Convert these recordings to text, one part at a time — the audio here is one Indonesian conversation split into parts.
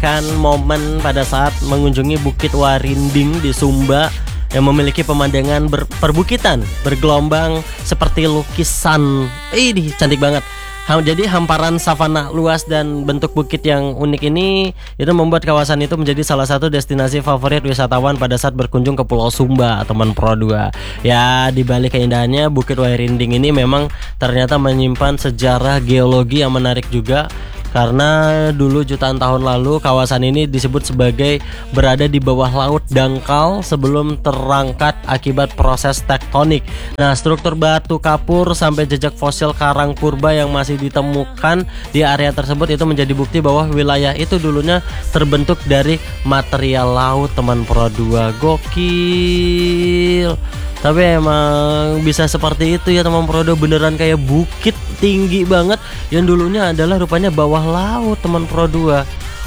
mengabadikan momen pada saat mengunjungi Bukit Warinding di Sumba yang memiliki pemandangan perbukitan bergelombang seperti lukisan. Ini cantik banget. Jadi hamparan savana luas dan bentuk bukit yang unik ini itu membuat kawasan itu menjadi salah satu destinasi favorit wisatawan pada saat berkunjung ke Pulau Sumba, teman Pro 2. Ya, di balik keindahannya, Bukit Warinding ini memang ternyata menyimpan sejarah geologi yang menarik juga. Karena dulu jutaan tahun lalu kawasan ini disebut sebagai berada di bawah laut dangkal sebelum terangkat akibat proses tektonik. Nah, struktur batu kapur sampai jejak fosil karang purba yang masih ditemukan di area tersebut itu menjadi bukti bahwa wilayah itu dulunya terbentuk dari material laut, teman Pro 2. Gokil. Tapi emang bisa seperti itu ya, teman Pro 2, beneran kayak bukit tinggi banget yang dulunya adalah rupanya bawah laut, teman Pro 2.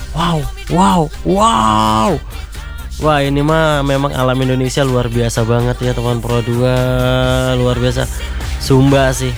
Wow. Wah, ini mah memang alam Indonesia luar biasa banget ya, teman Pro 2. Luar biasa. Sumba sih.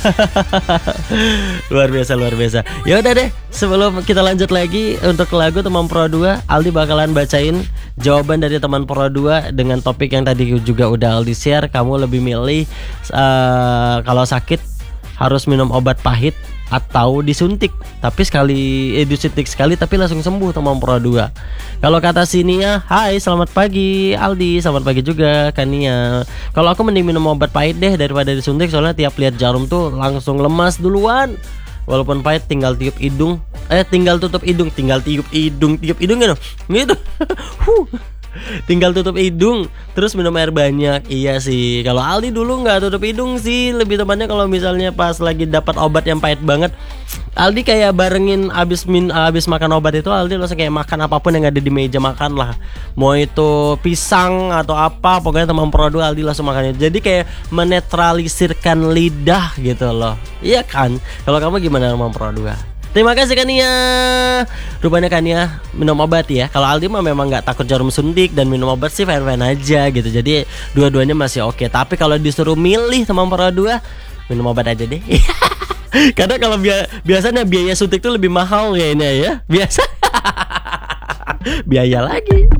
luar biasa. Ya udah deh, sebelum kita lanjut lagi untuk lagu, teman Pro 2, Aldi bakalan bacain jawaban dari teman Pro 2 dengan topik yang tadi juga udah Aldi share. Kamu lebih milih kalau sakit harus minum obat pahit atau disuntik disuntik sekali tapi langsung sembuh, teman Pro 2? Kalau kata Sinia, hai selamat pagi Aldi, selamat pagi juga Kania. Kalau aku mending minum obat pahit deh daripada disuntik, soalnya tiap lihat jarum tuh langsung lemas duluan. Walaupun pahit tinggal tiup hidung, tinggal tutup hidung, tiup hidung gitu. Tinggal tutup hidung terus minum air banyak. Iya sih, kalau Aldi dulu nggak tutup hidung sih, lebih tepatnya kalau misalnya pas lagi dapat obat yang pahit banget, Aldi kayak barengin abis makan obat itu, Aldi langsung kayak makan apapun yang ada di meja makan lah, mau itu pisang atau apa, pokoknya teman Pro 2 Aldi langsung makannya. Jadi kayak menetralisirkan lidah gitu loh. Iya kan? Kalau kamu gimana, teman Pro 2? Terima kasih Kania. Rupanya Kania minum obat ya. Kalau Aldi mah memang gak takut jarum suntik dan minum obat sih fine-fine aja gitu. Jadi dua-duanya masih oke. Tapi kalau disuruh milih, teman Pro 2, minum obat aja deh. Karena kalau biasanya biaya suntik tuh lebih mahal kayaknya ya. Biasa biaya lagi.